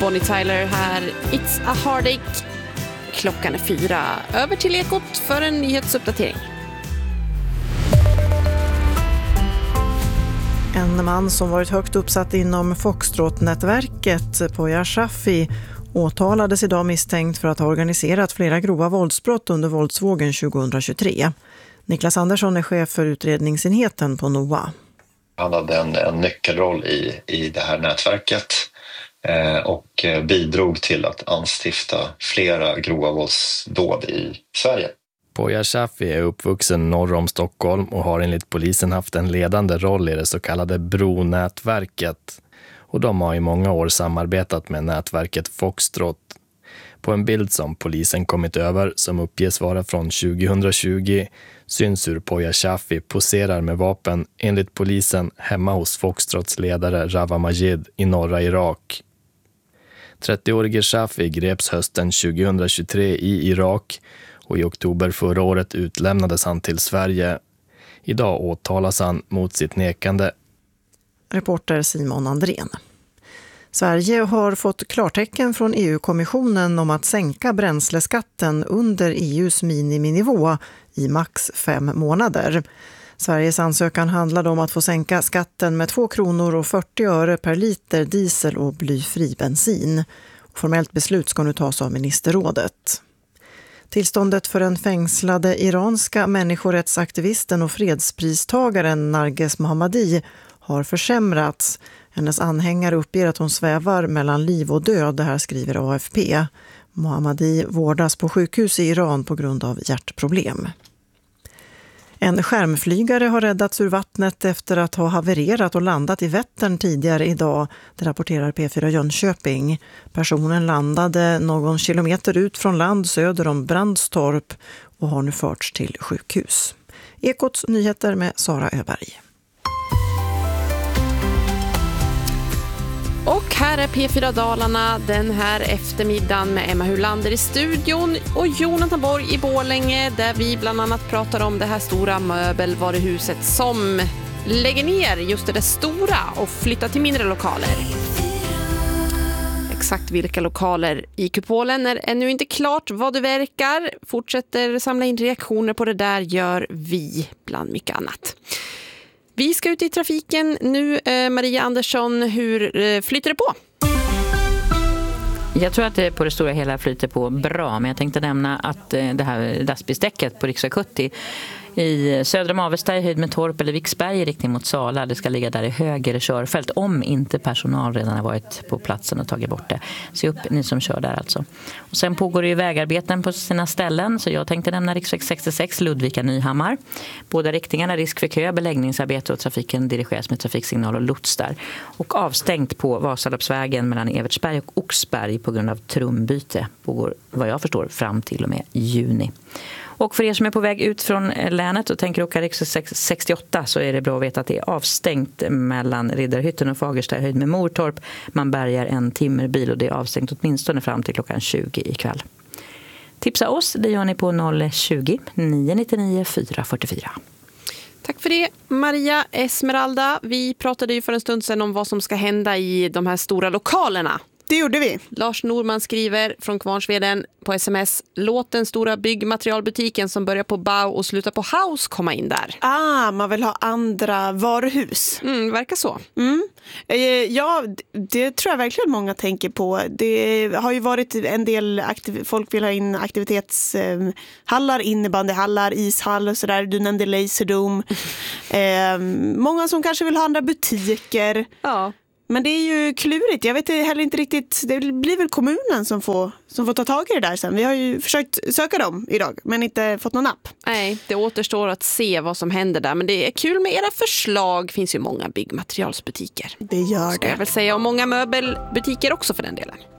Bonnie Tyler här. It's a heartache. Klockan är 4. Över till Ekot för en nyhetsuppdatering. En man som varit högt uppsatt inom Foxtrot-nätverket, Poya Shafi, åtalades idag misstänkt för att ha organiserat flera grova våldsbrott under våldsvågen 2023. Niklas Andersson är chef för utredningsenheten på NOA. Han hade en nyckelroll i det här nätverket och bidrog till att anstifta flera grova våldsdåd i Sverige. Poya Shafi är uppvuxen norr om Stockholm och har enligt polisen haft en ledande roll i det så kallade Bro-nätverket. Och de har i många år samarbetat med nätverket Foxtrot. På en bild som polisen kommit över, som uppges vara från 2020, syns hur Poya Shafi poserar med vapen enligt polisen hemma hos Foxtrots ledare Rawa Majid i norra Irak. 30-årige Shafi greps hösten 2023 i Irak och i oktober förra året utlämnades han till Sverige. Idag åtalas han mot sitt nekande. Reporter Simon Andrén. Sverige har fått klartecken från EU-kommissionen om att sänka bränsleskatten under EUs miniminivå i max 5 månader. Sveriges ansökan handlade om att få sänka skatten med 2 kronor och 40 öre per liter diesel och blyfri bensin. Formellt beslut ska nu tas av ministerrådet. Tillståndet för den fängslade iranska människorättsaktivisten och fredspristagaren Narges Mohammadi har försämrats. Hennes anhängare uppger att hon svävar mellan liv och död, det här skriver AFP. Mohammadi vårdas på sjukhus i Iran på grund av hjärtproblem. En skärmflygare har räddats ur vattnet efter att ha havererat och landat i Vättern tidigare idag, det rapporterar P4 Jönköping. Personen landade någon kilometer ut från land söder om Brandstorp och har nu förts till sjukhus. Ekots nyheter med Sara Öberg. Och här är P4 Dalarna den här eftermiddagen med Emma Hulander i studion och Jonathan Borg i Borlänge, där vi bland annat pratar om det här stora möbelvaruhuset som lägger ner just det stora och flyttar till mindre lokaler. Exakt vilka lokaler i kupolen är ännu inte klart vad det verkar. Fortsätter samla in reaktioner på det där gör vi bland mycket annat. Vi ska ut i trafiken nu. Maria Andersson, hur flyter det på? Jag tror att det på det stora hela flyter på bra, men jag tänkte nämna att det här lastbilsdäcket på riksväg 70 i södra Mavesta i höjd med Torp eller Viksberg i riktning mot Sala, det ska ligga där i höger körfält om inte personal redan har varit på platsen och tagit bort det. Se upp ni som kör där alltså. Och sen pågår det ju vägarbeten på sina ställen, så jag tänkte nämna riksväg 66 Ludvika-Nyhammar. Båda riktningarna risk för kö, beläggningsarbete och trafiken dirigeras med trafiksignal och lots där. Och avstängt på Vasaloppsvägen mellan Evertsberg och Oxberg på grund av trumbyte pågår vad jag förstår fram till och med juni. Och för er som är på väg ut från länet och tänker åka riksväg 68 så är det bra att veta att det är avstängt mellan Riddarhytten och Fagersta i höjd med Mortorp. Man bärgar en timmerbil och det är avstängt åtminstone fram till klockan 20 ikväll. Tipsa oss, det gör ni på 020 999 444. Tack för det, Maria. Esmeralda, vi pratade ju för en stund sedan om vad som ska hända i de här stora lokalerna. Det gjorde vi. Lars Norman skriver från Kvarnsveden på sms: låt den stora byggmaterialbutiken som börjar på Bau och slutar på House komma in där. Man vill ha andra varuhus. Verkar så. Ja, det tror jag verkligen många tänker på. Det har ju varit en del folk vill ha in aktivitetshallar, innebandyhallar, ishall och sådär. Du nämnde Laserdome. Många som kanske vill ha andra butiker. Ja. Men det är ju klurigt. Jag vet heller inte riktigt. Det blir väl kommunen som får ta tag i det där sen. Vi har ju försökt söka dem idag, men inte fått någon napp. Nej, det återstår att se vad som händer där. Men det är kul med era förslag. Det finns ju många byggmaterialsbutiker. Det gör det. Ska jag väl säga. Och många möbelbutiker också för den delen.